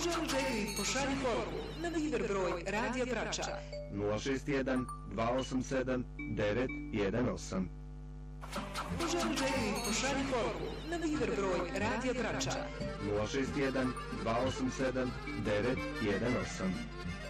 Poželi Džegli pošalji poruku na Viber broj Radija Vrača 061 287 918. Poželi Džegli pošalji poruku na Viber broj Radija Vrača 061 287 918.